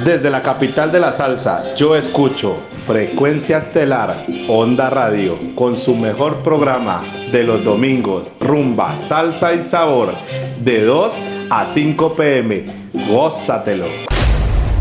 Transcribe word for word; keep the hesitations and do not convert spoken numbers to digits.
Desde la capital de la salsa, yo escucho Frecuencia Estelar, Onda Radio, con su mejor programa de los domingos, rumba, salsa y sabor, de dos a cinco p m Gózatelo.